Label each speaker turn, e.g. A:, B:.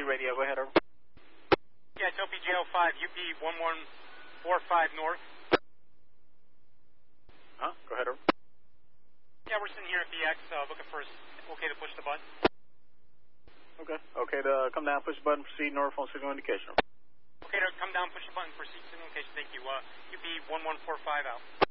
A: radio. Go ahead, over.
B: Yeah, it's OPJ05, UP1145 North.
A: Go ahead, over.
B: Yeah, we're sitting here at BX looking for okay to push the button.
A: Okay. Okay to come down, push the button, proceed north on signal indication.
B: Okay to come down, push the button, proceed signal indication. Thank you. UP1145 out.